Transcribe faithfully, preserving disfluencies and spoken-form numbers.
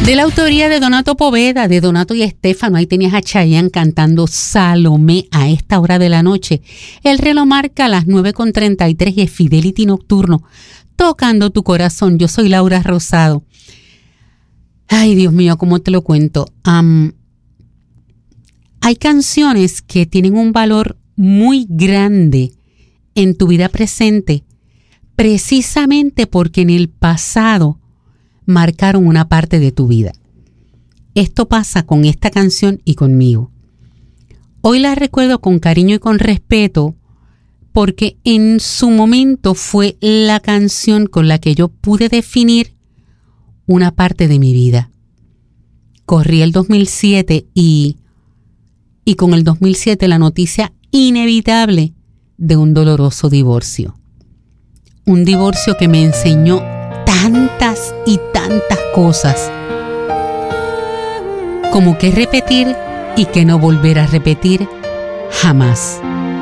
De la autoría de Donato Poveda, de Donato y Estefano. Ahí tenías a Chayanne cantando Salomé a esta hora de la noche. El reloj marca las nueve con treinta y tres y es Fidelity Nocturno, tocando tu corazón. Yo soy Laura Rosado. Ay, Dios mío, ¿cómo te lo cuento? Um, hay canciones que tienen un valor muy grande en tu vida presente, precisamente porque en el pasado marcaron una parte de tu vida. Esto pasa con esta canción y conmigo. Hoy la recuerdo con cariño y con respeto porque en su momento fue la canción con la que yo pude definir una parte de mi vida. Corrí el dos mil siete y, y con el dos mil siete la noticia inevitable de un doloroso divorcio. Un divorcio que me enseñó tantas y tantas cosas, como que repetir y que no volver a repetir jamás.